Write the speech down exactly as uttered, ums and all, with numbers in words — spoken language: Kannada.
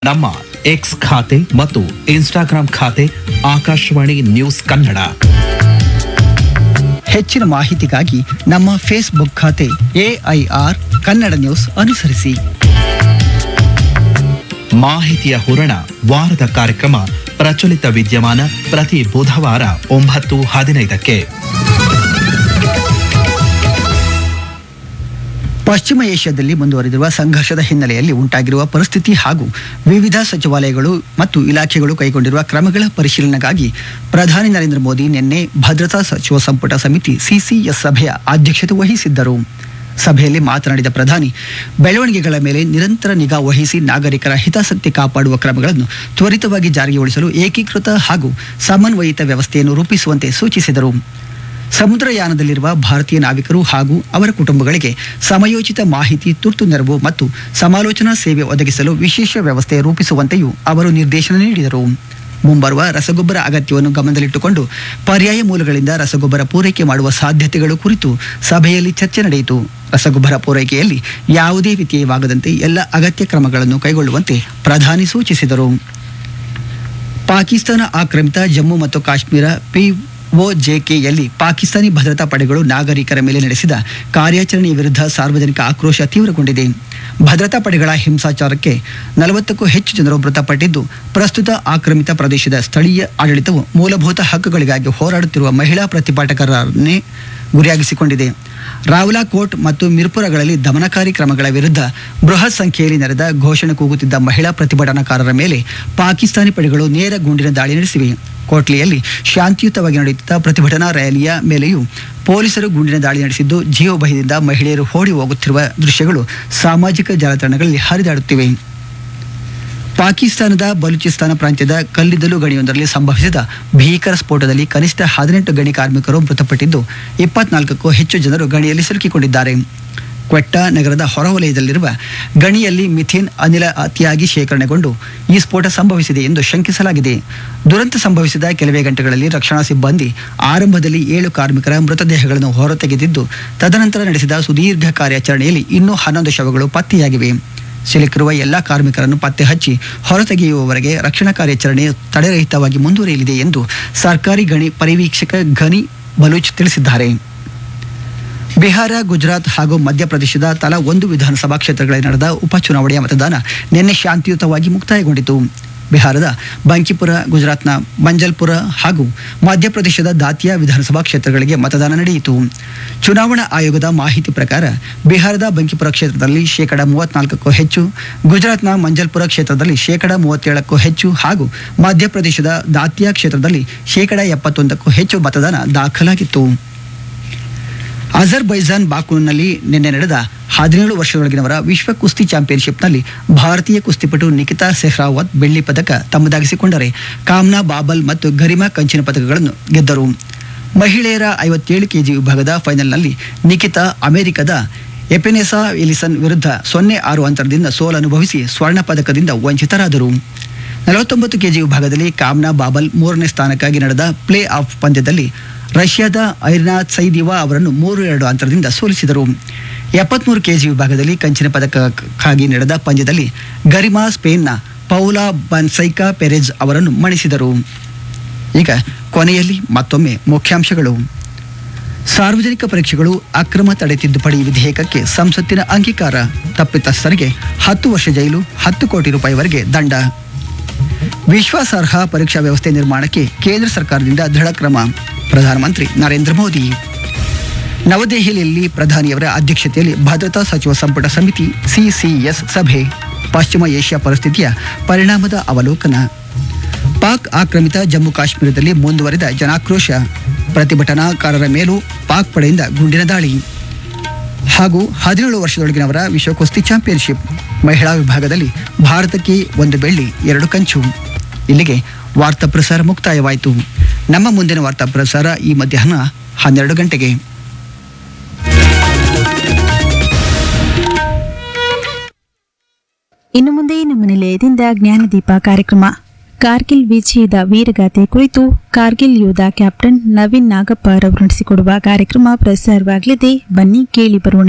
ನಮ್ಮ ಎಕ್ಸ್ ಖಾತೆ ಮತ್ತು ಇನ್ಸ್ಟಾಗ್ರಾಂ ಖಾತೆ ಆಕಾಶವಾಣಿ ನ್ಯೂಸ್ ಕನ್ನಡ. ಹೆಚ್ಚಿನ ಮಾಹಿತಿಗಾಗಿ ನಮ್ಮ ಫೇಸ್ಬುಕ್ ಖಾತೆ ಎಐಆರ್ ಕನ್ನಡ ನ್ಯೂಸ್ ಅನುಸರಿಸಿ. ಮಾಹಿತಿಯ ಹೂರಣ ವಾರದ ಕಾರ್ಯಕ್ರಮ ಪ್ರಚಲಿತ ವಿದ್ಯಮಾನ ಪ್ರತಿ ಬುಧವಾರ ಒಂಬತ್ತು ಹದಿನೈದಕ್ಕೆ. ಪಶ್ಚಿಮ ಏಷ್ಯಾದಲ್ಲಿ ಮುಂದುವರೆದಿರುವ ಸಂಘರ್ಷದ ಹಿನ್ನೆಲೆಯಲ್ಲಿ ಉಂಟಾಗಿರುವ ಪರಿಸ್ಥಿತಿ ಹಾಗೂ ವಿವಿಧ ಸಚಿವಾಲಯಗಳು ಮತ್ತು ಇಲಾಖೆಗಳು ಕೈಗೊಂಡಿರುವ ಕ್ರಮಗಳ ಪರಿಶೀಲನೆಗಾಗಿ ಪ್ರಧಾನಿ ನರೇಂದ್ರ ಮೋದಿ ನಿನ್ನೆ ಭದ್ರತಾ ಸಚಿವ ಸಂಪುಟ ಸಮಿತಿ ಸಿಸಿಎಸ್ ಸಭೆಯ ಅಧ್ಯಕ್ಷತೆ ವಹಿಸಿದ್ದರು. ಸಭೆಯಲ್ಲಿ ಮಾತನಾಡಿದ ಪ್ರಧಾನಿ, ಬೆಳವಣಿಗೆಗಳ ಮೇಲೆ ನಿರಂತರ ನಿಗಾ ವಹಿಸಿ ನಾಗರಿಕರ ಹಿತಾಸಕ್ತಿ ಕಾಪಾಡುವ ಕ್ರಮಗಳನ್ನು ತ್ವರಿತವಾಗಿ ಜಾರಿಗೊಳಿಸಲು ಏಕೀಕೃತ ಹಾಗೂ ಸಮನ್ವಯಿತ ವ್ಯವಸ್ಥೆಯನ್ನು ರೂಪಿಸುವಂತೆ ಸೂಚಿಸಿದರು. ಸಮುದ್ರಯಾನದಲ್ಲಿರುವ ಭಾರತೀಯ ನಾವಿಕರು ಹಾಗೂ ಅವರ ಕುಟುಂಬಗಳಿಗೆ ಸಮಯೋಚಿತ ಮಾಹಿತಿ, ತುರ್ತು ನೆರವು ಮತ್ತು ಸಮಾಲೋಚನಾ ಸೇವೆ ಒದಗಿಸಲು ವಿಶೇಷ ವ್ಯವಸ್ಥೆ ರೂಪಿಸುವಂತೆಯೂ ಅವರು ನಿರ್ದೇಶನ ನೀಡಿದರು. ಮುಂಬರುವ ರಸಗೊಬ್ಬರ ಅಗತ್ಯವನ್ನು ಗಮನದಲ್ಲಿಟ್ಟುಕೊಂಡು ಪರ್ಯಾಯ ಮೂಲಗಳಿಂದ ರಸಗೊಬ್ಬರ ಪೂರೈಕೆ ಮಾಡುವ ಸಾಧ್ಯತೆಗಳು ಕುರಿತು ಸಭೆಯಲ್ಲಿ ಚರ್ಚೆ ನಡೆಯಿತು. ರಸಗೊಬ್ಬರ ಪೂರೈಕೆಯಲ್ಲಿ ಯಾವುದೇ ವ್ಯತ್ಯಯವಾಗದಂತೆ ಎಲ್ಲ ಅಗತ್ಯ ಕ್ರಮಗಳನ್ನು ಕೈಗೊಳ್ಳುವಂತೆ ಪ್ರಧಾನಿ ಸೂಚಿಸಿದರು. ಪಾಕಿಸ್ತಾನ ಆಕ್ರಮಿತ ಜಮ್ಮು ಮತ್ತು ಕಾಶ್ಮೀರ ಪಿ ಒಜೆಕೆಯಲ್ಲಿ ಪಾಕಿಸ್ತಾನಿ ಭದ್ರತಾ ಪಡೆಗಳು ನಾಗರಿಕರ ಮೇಲೆ ನಡೆಸಿದ ಕಾರ್ಯಾಚರಣೆಯ ವಿರುದ್ಧ ಸಾರ್ವಜನಿಕ ಆಕ್ರೋಶ ತೀವ್ರಗೊಂಡಿದೆ. ಭದ್ರತಾ ಪಡೆಗಳ ಹಿಂಸಾಚಾರಕ್ಕೆ ನಲವತ್ತಕ್ಕೂ ಹೆಚ್ಚು ಜನರು ಮೃತಪಟ್ಟಿದ್ದು, ಪ್ರಸ್ತುತ ಆಕ್ರಮಿತ ಪ್ರದೇಶದ ಸ್ಥಳೀಯ ಆಡಳಿತವು ಮೂಲಭೂತ ಹಕ್ಕುಗಳಿಗಾಗಿ ಹೋರಾಡುತ್ತಿರುವ ಮಹಿಳಾ ಪ್ರತಿಭಟಕರನ್ನೇ ಗುರಿಯಾಗಿಸಿಕೊಂಡಿದೆ. ರಾವಲಾಕೋಟ್ ಮತ್ತು ಮಿರ್ಪುರಗಳಲ್ಲಿ ದಮನಕಾರಿ ಕ್ರಮಗಳ ವಿರುದ್ಧ ಬೃಹತ್ ಸಂಖ್ಯೆಯಲ್ಲಿ ನೆರೆದ ಘೋಷಣೆ ಕೂಗುತ್ತಿದ್ದ ಮಹಿಳಾ ಪ್ರತಿಭಟನಾಕಾರರ ಮೇಲೆ ಪಾಕಿಸ್ತಾನಿ ಪಡೆಗಳು ನೇರ ಗುಂಡಿನ ದಾಳಿ ನಡೆಸಿವೆ. ಕೋಟ್ಲಿಯಲ್ಲಿ ಶಾಂತಿಯುತವಾಗಿ ನಡೆಯುತ್ತಿದ್ದ ಪ್ರತಿಭಟನಾ ರ್ಯಾಲಿಯ ಮೇಲೆಯೂ ಪೊಲೀಸರು ಗುಂಡಿನ ದಾಳಿ ನಡೆಸಿದ್ದು, ಜೀವಭಯದಿಂದ ಮಹಿಳೆಯರು ಓಡಿ ಹೋಗುತ್ತಿರುವ ದೃಶ್ಯಗಳು ಸಾಮಾಜಿಕ ಜಾಲತಾಣಗಳಲ್ಲಿ ಹರಿದಾಡುತ್ತಿವೆ. ಪಾಕಿಸ್ತಾನದ ಬಲೂಚಿಸ್ತಾನ ಪ್ರಾಂತ್ಯದ ಕಲ್ಲಿದ್ದಲು ಗಣಿಯೊಂದರಲ್ಲಿ ಸಂಭವಿಸಿದ ಭೀಕರ ಸ್ಫೋಟದಲ್ಲಿ ಕನಿಷ್ಠ ಹದಿನೆಂಟು ಗಣಿ ಕಾರ್ಮಿಕರು ಮೃತಪಟ್ಟಿದ್ದು, ಇಪ್ಪತ್ನಾಲ್ಕಕ್ಕೂ ಹೆಚ್ಚು ಜನರು ಗಣಿಯಲ್ಲಿ ಸಿಲುಕಿಕೊಂಡಿದ್ದಾರೆ. ಕ್ವೆಟ್ಟಾ ನಗರದ ಹೊರವಲಯದಲ್ಲಿರುವ ಗಣಿಯಲ್ಲಿ ಮಿಥೇನ್ ಅನಿಲ ಅತಿಯಾಗಿ ಶೇಖರಣೆಗೊಂಡು ಈ ಸ್ಫೋಟ ಸಂಭವಿಸಿದೆ ಎಂದು ಶಂಕಿಸಲಾಗಿದೆ. ದುರಂತ ಸಂಭವಿಸಿದ ಕೆಲವೇ ಗಂಟೆಗಳಲ್ಲಿ ರಕ್ಷಣಾ ಸಿಬ್ಬಂದಿ ಆರಂಭದಲ್ಲಿ ಏಳು ಕಾರ್ಮಿಕರ ಮೃತದೇಹಗಳನ್ನು ಹೊರತೆಗೆದಿದ್ದು, ತದನಂತರ ನಡೆಸಿದ ಸುದೀರ್ಘ ಕಾರ್ಯಾಚರಣೆಯಲ್ಲಿ ಇನ್ನೂ ಹನ್ನೊಂದು ಶವಗಳು ಪತ್ತೆಯಾಗಿವೆ. ಸಿಲುಕಿರುವ ಎಲ್ಲಾ ಕಾರ್ಮಿಕರನ್ನು ಪತ್ತೆ ಹಚ್ಚಿ ಹೊರತೆಗೆಯುವವರೆಗೆ ರಕ್ಷಣಾ ಕಾರ್ಯಾಚರಣೆ ತಡೆರಹಿತವಾಗಿ ಮುಂದುವರಿಯಲಿದೆ ಎಂದು ಸರ್ಕಾರಿ ಗಣಿ ಪರಿವೀಕ್ಷಕ ಘನಿ ಬಲೂಚ್ ತಿಳಿಸಿದ್ದಾರೆ. ಬಿಹಾರ, ಗುಜರಾತ್ ಹಾಗೂ ಮಧ್ಯಪ್ರದೇಶದ ತಲಾ ಒಂದು ವಿಧಾನಸಭಾ ಕ್ಷೇತ್ರಗಳಲ್ಲಿ ನಡೆದ ಉಪಚುನಾವಣೆಯ ಮತದಾನ ನಿನ್ನೆ ಶಾಂತಿಯುತವಾಗಿ ಮುಕ್ತಾಯಗೊಂಡಿತು. ಬಿಹಾರದ ಬಂಕಿಪುರ, ಗುಜರಾತ್ನ ಮಂಜಲ್ಪುರ ಹಾಗೂ ಮಧ್ಯಪ್ರದೇಶದ ದಾತಿಯಾ ವಿಧಾನಸಭಾ ಕ್ಷೇತ್ರಗಳಿಗೆ ಮತದಾನ ನಡೆಯಿತು. ಚುನಾವಣಾ ಆಯೋಗದ ಮಾಹಿತಿ ಪ್ರಕಾರ ಬಿಹಾರದ ಬಂಕಿಪುರ ಕ್ಷೇತ್ರದಲ್ಲಿ ಶೇಕಡ ಮೂವತ್ನಾಲ್ಕಕ್ಕೂ ಹೆಚ್ಚು, ಗುಜರಾತ್ನ ಮಂಜಲ್ಪುರ ಕ್ಷೇತ್ರದಲ್ಲಿ ಶೇಕಡ ಮೂವತ್ತೇಳಕ್ಕೂ ಹೆಚ್ಚು ಹಾಗೂ ಮಧ್ಯಪ್ರದೇಶದ ದಾತಿಯಾ ಕ್ಷೇತ್ರದಲ್ಲಿ ಶೇಕಡ ಎಪ್ಪತ್ತೊಂದಕ್ಕೂ ಹೆಚ್ಚು ಮತದಾನ ದಾಖಲಾಗಿತ್ತು. ಅಜರ್ಬೈಜಾನ್ ಬಾಕುನಲ್ಲಿ ನಿನ್ನೆ ನಡೆದ ಹದಿನೇಳು ವರ್ಷದೊಳಗಿನವರ ವಿಶ್ವ ಕುಸ್ತಿ ಚಾಂಪಿಯನ್ಶಿಪ್ನಲ್ಲಿ ಭಾರತೀಯ ಕುಸ್ತಿಪಟು ನಿಕಿತಾ ಸೆಹ್ರಾವತ್ ಬೆಳ್ಳಿ ಪದಕ ತಮ್ಮದಾಗಿಸಿಕೊಂಡರೆ ಕಾಮ್ನಾ ಬಾಬಲ್ ಮತ್ತು ಗರಿಮಾ ಕಂಚಿನ ಪದಕಗಳನ್ನು ಗೆದ್ದರು. ಮಹಿಳೆಯರ ಐವತ್ತೇಳು ಕೆಜಿ ವಿಭಾಗದ ಫೈನಲ್ನಲ್ಲಿ ನಿಕಿತಾ ಅಮೆರಿಕದ ಎಪೆನೆಸಾ ಎಲಿಸನ್ ವಿರುದ್ಧ ಸೊನ್ನೆ ಆರು ಅಂತರದಿಂದ ಸೋಲನುಭವಿಸಿ ಸ್ವರ್ಣ ಪದಕದಿಂದ ವಂಚಿತರಾದರು. ನಲವತ್ತೊಂಬತ್ತು ಕೆಜಿ ವಿಭಾಗದಲ್ಲಿ ಕಾಮ್ನಾ ಬಾಬಲ್ ಮೂರನೇ ಸ್ಥಾನಕ್ಕಾಗಿ ನಡೆದ ಪ್ಲೇ ಆಫ್ ಪಂದ್ಯದಲ್ಲಿ ರಷ್ಯಾದ ಐರ್ನಾ ಸೈದಿವಾ ಅವರನ್ನು ಮೂರು ಎರಡು ಅಂತರದಿಂದ ಸೋಲಿಸಿದರು. ಎಪ್ಪತ್ಮೂರು ಕೆಜಿ ವಿಭಾಗದಲ್ಲಿ ಕಂಚಿನ ಪದಕಕ್ಕಾಗಿ ನಡೆದ ಪಂದ್ಯದಲ್ಲಿ ಗರಿಮಾ ಸ್ಪೇನ್ನ ಪೌಲಾ ಬನ್ಸೈಕಾ ಪೆರೆಜ್ ಅವರನ್ನು ಮಣಿಸಿದರು. ಈಗ ಕೊನೆಯಲ್ಲಿ ಮತ್ತೊಮ್ಮೆ ಮುಖ್ಯಾಂಶಗಳು. ಸಾರ್ವಜನಿಕ ಪರೀಕ್ಷೆಗಳು ಅಕ್ರಮ ತಡೆ ತಿದ್ದುಪಡಿ ವಿಧೇಯಕಕ್ಕೆ ಸಂಸತ್ತಿನ ಅಂಗೀಕಾರ, ತಪ್ಪಿತಸ್ಥರಿಗೆ ಹತ್ತು ವರ್ಷ ಜೈಲು, ಹತ್ತು ಕೋಟಿ ರೂಪಾಯಿವರೆಗೆ ದಂಡ. ವಿಶ್ವಾಸಾರ್ಹ ಪರೀಕ್ಷಾ ವ್ಯವಸ್ಥೆ ನಿರ್ಮಾಣಕ್ಕೆ ಕೇಂದ್ರ ಸರ್ಕಾರದಿಂದ ದೃಢ ಕ್ರಮ, ಪ್ರಧಾನಮಂತ್ರಿ ನರೇಂದ್ರ ಮೋದಿ. ನವದೆಹಲಿಯಲ್ಲಿ ಪ್ರಧಾನಿಯವರ ಅಧ್ಯಕ್ಷತೆಯಲ್ಲಿ ಭದ್ರತಾ ಸಚಿವ ಸಂಪುಟ ಸಮಿತಿ ಸಿಸಿಎಸ್ ಸಭೆ, ಪಶ್ಚಿಮ ಏಷ್ಯಾ ಪರಿಸ್ಥಿತಿಯ ಪರಿಣಾಮದ ಅವಲೋಕನ. ಪಾಕ್ ಆಕ್ರಮಿತ ಜಮ್ಮು ಕಾಶ್ಮೀರದಲ್ಲಿ ಮುಂದುವರೆದ ಜನಾಕ್ರೋಶ, ಪ್ರತಿಭಟನಾಕಾರರ ಮೇಲೂ ಪಾಕ್ ಪಡೆಯಿಂದ ಗುಂಡಿನ ದಾಳಿ. ಹಾಗೂ ಹದಿನೇಳು ವರ್ಷದೊಳಗಿನವರ ವಿಶ್ವ ಕುಸ್ತಿ ಚಾಂಪಿಯನ್ಶಿಪ್ ಮಹಿಳಾ ವಿಭಾಗದಲ್ಲಿ ಭಾರತಕ್ಕೆ ಒಂದು ಬೆಳ್ಳಿ, ಎರಡು ಕಂಚು. ಇಲ್ಲಿಗೆ ವಾರ್ತಾ ಪ್ರಸಾರ ಮುಕ್ತಾಯವಾಯಿತು. ನಮ್ಮ ಮುಂದಿನ ವಾರ್ತಾ ಪ್ರಸಾರ ಈ ಮಧ್ಯಾಹ್ನ ಹನ್ನೆರಡು ಗಂಟೆಗೆ. ಇನ್ನು ಮುಂದೆ ನಮ್ಮ ನಿಲಯದಿಂದ ಜ್ಞಾನದೀಪ ಕಾರ್ಯಕ್ರಮ. ಕಾರ್ಗಿಲ್ ವಿಜಯದ ವೀರಗಾಥೆ ಕುರಿತು ಕಾರ್ಗಿಲ್ ಯೋಧ ಕ್ಯಾಪ್ಟನ್ ನವೀನ್ ನಾಗಪ್ಪ ಅವರು ನಡೆಸಿಕೊಡುವ ಕಾರ್ಯಕ್ರಮ ಪ್ರಸಾರವಾಗಲಿದೆ. ಬನ್ನಿ ಕೇಳಿ ಬರೋಣ.